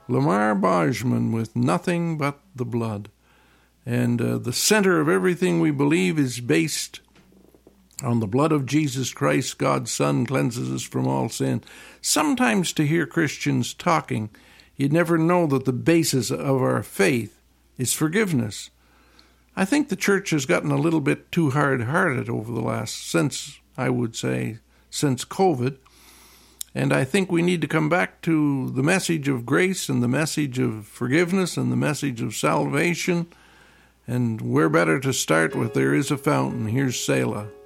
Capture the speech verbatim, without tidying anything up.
Lamar Bajman with Nothing But the Blood. And uh, the center of everything we believe is based on the blood of Jesus Christ, God's Son, cleanses us from all sin. Sometimes to hear Christians talking, you'd never know that the basis of our faith is forgiveness. I think the church has gotten a little bit too hard-hearted over the last, since, I would say, since COVID. And I think we need to come back to the message of grace and the message of forgiveness and the message of salvation. And where better to start with There Is a Fountain. Here's Selah.